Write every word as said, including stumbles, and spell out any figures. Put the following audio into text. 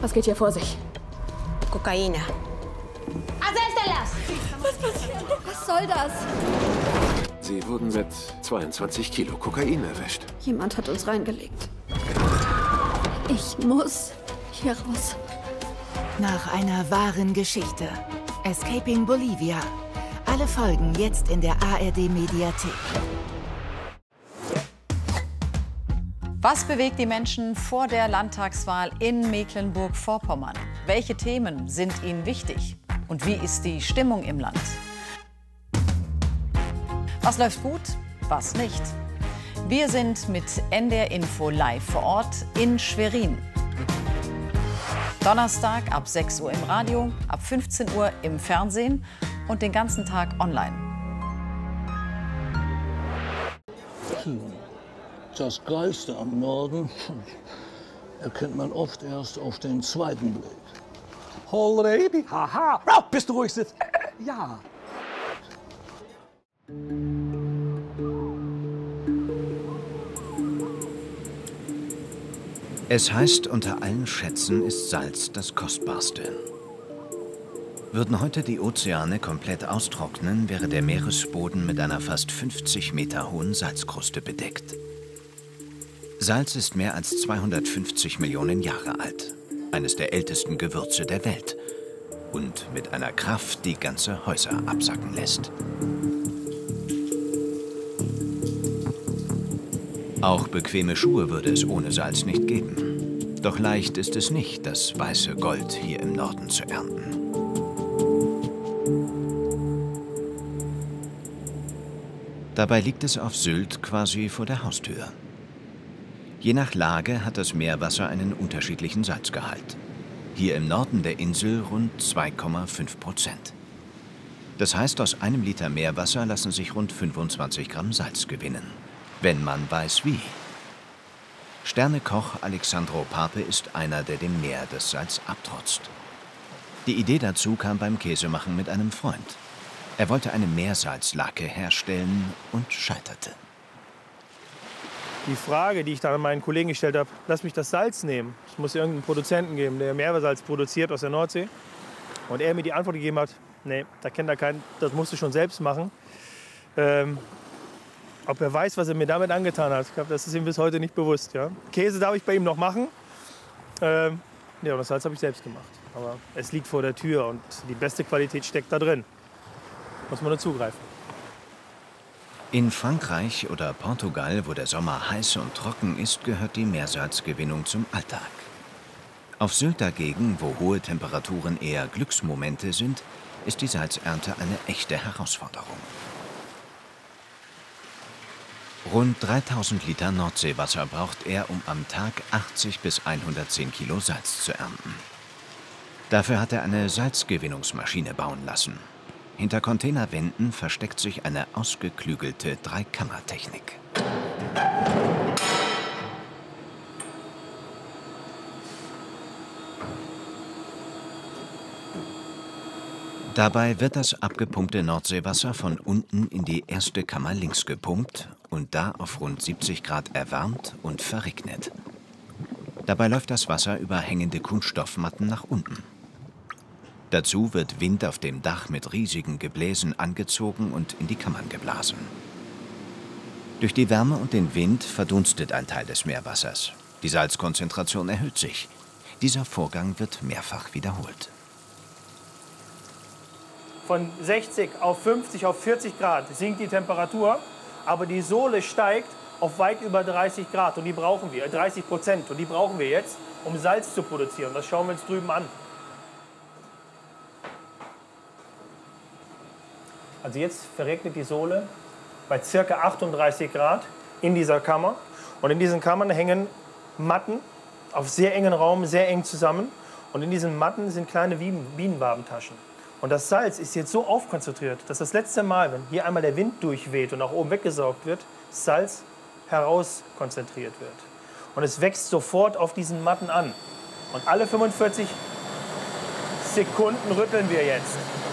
Was geht hier vor sich? Kokaina. Was passiert? Was soll das? Sie wurden mit zweiundzwanzig Kilo Kokain erwischt. Jemand hat uns reingelegt. Ich muss hier raus. Nach einer wahren Geschichte. Escaping Bolivia. Alle Folgen jetzt in der A R D-Mediathek. Was bewegt die Menschen vor der Landtagswahl in Mecklenburg-Vorpommern? Welche Themen sind ihnen wichtig? Und wie ist die Stimmung im Land? Was läuft gut, was nicht? Wir sind mit N D R Info live vor Ort in Schwerin. Donnerstag ab sechs Uhr im Radio, ab fünfzehn Uhr im Fernsehen und den ganzen Tag online. Das Geilste am Norden erkennt man oft erst auf den zweiten Blick. Holreby, haha, oh, bist du ruhig sitzt. Äh, ja. Es heißt, unter allen Schätzen ist Salz das Kostbarste. Würden heute die Ozeane komplett austrocknen, wäre der Meeresboden mit einer fast fünfzig Meter hohen Salzkruste bedeckt. Salz ist mehr als zweihundertfünfzig Millionen Jahre alt, eines der ältesten Gewürze der Welt und mit einer Kraft, die ganze Häuser absacken lässt. Auch bequeme Schuhe würde es ohne Salz nicht geben. Doch leicht ist es nicht, das weiße Gold hier im Norden zu ernten. Dabei liegt es auf Sylt quasi vor der Haustür. Je nach Lage hat das Meerwasser einen unterschiedlichen Salzgehalt. Hier im Norden der Insel rund zwei Komma fünf Prozent. Das heißt, aus einem Liter Meerwasser lassen sich rund fünfundzwanzig Gramm Salz gewinnen, wenn man weiß wie. Sternekoch Alexandro Pape ist einer, der dem Meer das Salz abtrotzt. Die Idee dazu kam beim Käsemachen mit einem Freund. Er wollte eine Meersalzlake herstellen und scheiterte. Die Frage, die ich dann an meinen Kollegen gestellt habe, lass mich das Salz nehmen. Es muss irgendeinen Produzenten geben, der Meersalz produziert aus der Nordsee. Und er mir die Antwort gegeben hat, nee, da kennt er keinen, das musst du schon selbst machen. Ähm, ob er weiß, was er mir damit angetan hat, ich glaube, das ist ihm bis heute nicht bewusst. Ja? Käse darf ich bei ihm noch machen. Ähm, ja, und das Salz habe ich selbst gemacht. Aber es liegt vor der Tür und die beste Qualität steckt da drin. Muss man nur zugreifen. In Frankreich oder Portugal, wo der Sommer heiß und trocken ist, gehört die Meersalzgewinnung zum Alltag. Auf Sylt dagegen, wo hohe Temperaturen eher Glücksmomente sind, ist die Salzernte eine echte Herausforderung. Rund dreitausend Liter Nordseewasser braucht er, um am Tag achtzig bis hundertzehn Kilo Salz zu ernten. Dafür hat er eine Salzgewinnungsmaschine bauen lassen. Hinter Containerwänden versteckt sich eine ausgeklügelte Dreikammertechnik. Dabei wird das abgepumpte Nordseewasser von unten in die erste Kammer links gepumpt und da auf rund siebzig Grad erwärmt und verregnet. Dabei läuft das Wasser über hängende Kunststoffmatten nach unten. Dazu wird Wind auf dem Dach mit riesigen Gebläsen angezogen und in die Kammern geblasen. Durch die Wärme und den Wind verdunstet ein Teil des Meerwassers. Die Salzkonzentration erhöht sich. Dieser Vorgang wird mehrfach wiederholt. Von sechzig auf fünfzig, auf vierzig Grad sinkt die Temperatur, aber die Sohle steigt auf weit über dreißig Grad und die brauchen wir, dreißig Prozent, und die brauchen wir jetzt, um Salz zu produzieren. Das schauen wir uns drüben an. Also jetzt verregnet die Sohle bei ca. achtunddreißig Grad in dieser Kammer. Und in diesen Kammern hängen Matten auf sehr engen Raum, sehr eng zusammen. Und in diesen Matten sind kleine Bienenwabentaschen. Und das Salz ist jetzt so aufkonzentriert, dass das letzte Mal, wenn hier einmal der Wind durchweht und nach oben weggesaugt wird, Salz herauskonzentriert wird. Und es wächst sofort auf diesen Matten an. Und alle fünfundvierzig Sekunden rütteln wir jetzt.